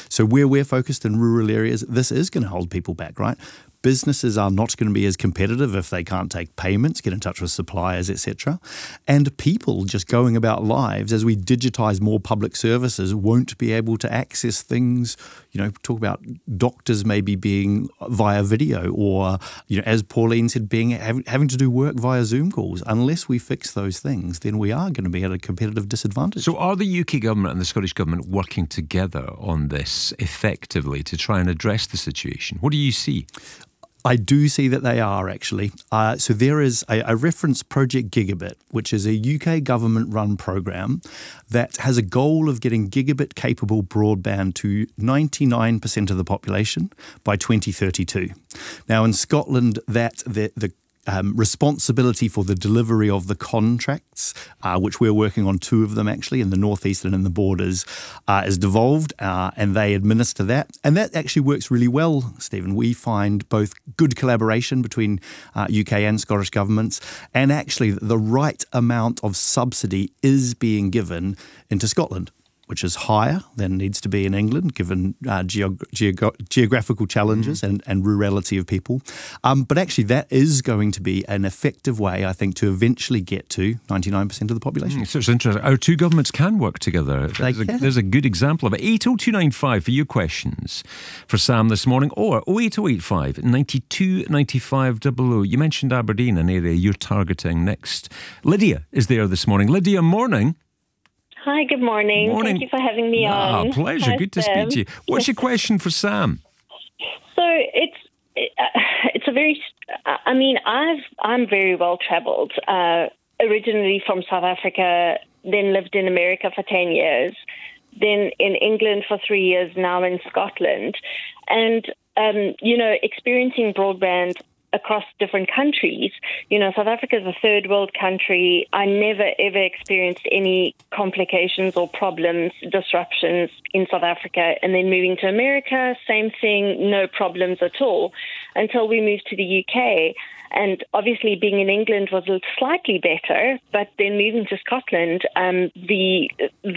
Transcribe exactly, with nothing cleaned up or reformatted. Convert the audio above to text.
So where we're focused in rural areas, this is going to hold people back, right? Businesses are not going to be as competitive if they can't take payments, get in touch with suppliers, et cetera. And people just going about lives as we digitise more public services won't be able to access things. You know, talk about doctors maybe being via video, or, you know, as Pauline said, being having to do work via Zoom calls. Unless we fix those things, then we are going to be at a competitive disadvantage. So are the U K government and the Scottish government working together on this effectively to try and address the situation? What do you see? I do see that they are, actually. Uh, so there is, a, I reference Project Gigabit, which is a U K government-run program that has a goal of getting gigabit-capable broadband to ninety-nine percent of the population by twenty thirty-two. Now, in Scotland, that the, the Um, responsibility for the delivery of the contracts, uh, which we're working on two of them actually in the northeast and in the borders, uh, is devolved, uh, and they administer that. And that actually works really well, Stephen. We find both good collaboration between uh, U K and Scottish governments, and actually the right amount of subsidy is being given into Scotland, which is higher than needs to be in England, given uh, geog- geog- geographical challenges mm. and, and rurality of people. Um, but actually, that is going to be an effective way, I think, to eventually get to ninety-nine percent of the population. Mm, so it's interesting. Our two governments can work together. They there's, can. A, there's a good example of it. eight oh two nine five for your questions for Sam this morning, or oh eight oh eight five, nine two nine five double oh. You mentioned Aberdeen, an area you're targeting next. Lydia is there this morning. Lydia, morning. Hi, good morning. morning. Thank you for having me ah, on. Pleasure. Hi, Good to Sam. speak to you. What's your question for Sam? So it's it, uh, it's a very. I mean, I've I'm very well travelled. Uh, originally from South Africa, then lived in America for ten years, then in England for three years. Now in Scotland, and um, you know, experiencing broadband across different countries. You know, South Africa is a third world country. I never, ever experienced any complications or problems, disruptions in South Africa. And then moving to America, same thing, no problems at all, until we moved to the U K. And obviously being in England was slightly better, but then moving to Scotland, um, the